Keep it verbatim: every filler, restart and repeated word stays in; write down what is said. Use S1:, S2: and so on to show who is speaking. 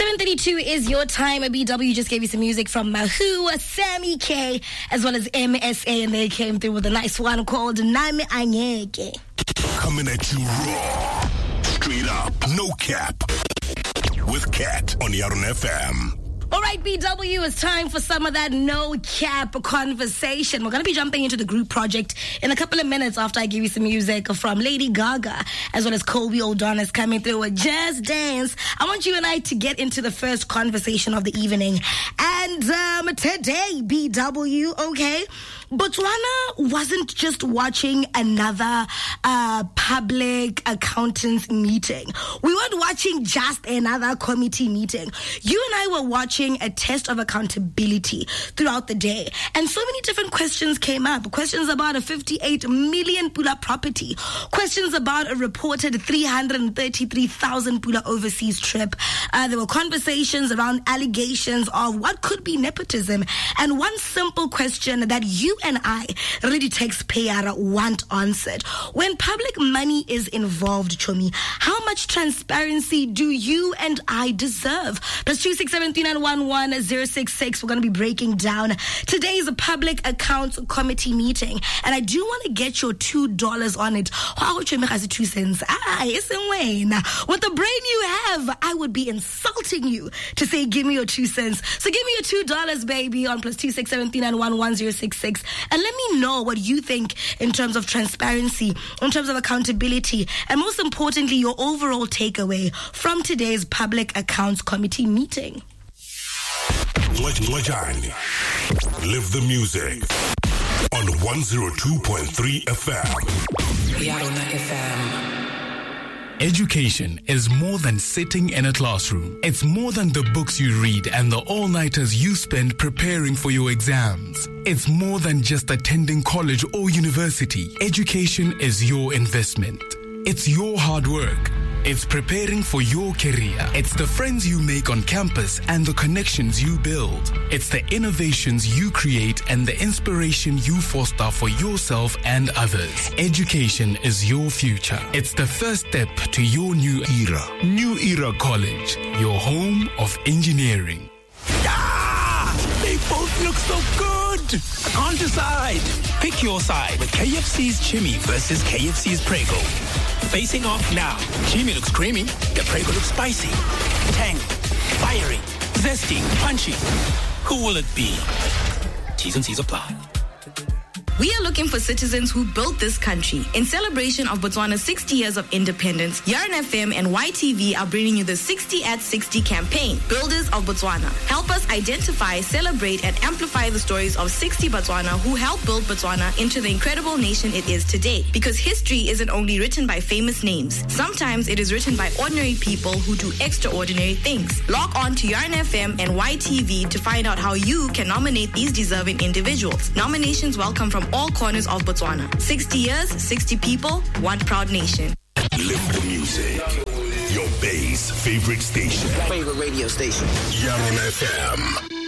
S1: seven thirty-two is your time. B W just gave you some music from Mahu, Sammy K, as well as M S A, and they came through with a nice one called Nami Anyeke.
S2: Coming at you raw, straight up, no cap, with Cat on Yaron F M.
S1: All right, B W, it's time for some of that no-cap conversation. We're going to be jumping into the group project in a couple of minutes after I give you some music from Lady Gaga, as well as Kobe O'Donnell's coming through with Just Dance. I want you and I to get into the first conversation of the evening. And um, today, B W, okay, Botswana wasn't just watching another uh, public accountants meeting. We weren't watching just another committee meeting. You and I were watching a test of accountability throughout the day. And so many different questions came up. Questions about a fifty-eight million Pula property. Questions about a reported three hundred thirty-three thousand Pula overseas trip. Uh, there were conversations around allegations of what could be nepotism. And one simple question that you and I, really taxpayer, want answered. When public money is involved, Chomi, how much transparency do you and I deserve? Plus two six seven three nine one one zero six six. We're going to be breaking down today's Public Accounts Committee meeting. And I do want to get your two dollars on it. Wow, Chomi has two cents. Ah, it's in Wayne. With the brain you have, I would be insulting you to say, give me your two cents. So give me your two dollars, baby, on plus two six seven three nine one one zero six six. And let me know what you think in terms of transparency, in terms of accountability, and most importantly, your overall takeaway from today's Public Accounts Committee meeting.
S2: Live the music on one oh two point three F M.
S3: Yaron F M.
S4: Education is more than sitting in a classroom. It's more than the books you read and the all-nighters you spend preparing for your exams. It's more than just attending college or university. Education is your investment. It's your hard work. It's preparing for your career. It's the friends you make on campus and the connections you build. It's the innovations you create and the inspiration you foster for yourself and others. Education is your future. It's the first step to your new era. New Era College, your home of engineering.
S3: Ah! They both look so good! I can't decide. Pick your side with K F C's Chimmy versus K F C's Prego. Facing off now. Chimmy looks creamy. The Prego looks spicy. Tangy, fiery, zesty, punchy. Who will it be? T's and C's apply.
S5: We are looking for citizens who built this country. In celebration of Botswana's sixty years of independence, Yaron F M and Y T V are bringing you the sixty at sixty campaign, Builders of Botswana. Help us identify, celebrate, and amplify the stories of sixty Botswana who helped build Botswana into the incredible nation it is today. Because history isn't only written by famous names. Sometimes it is written by ordinary people who do extraordinary things. Log on to Yaron F M and Y T V to find out how you can nominate these deserving individuals. Nominations welcome from all corners of Botswana. sixty years, sixty people, one proud nation.
S2: Live the music. Your Bay's favorite station.
S3: Favorite radio station.
S2: Yaron F M.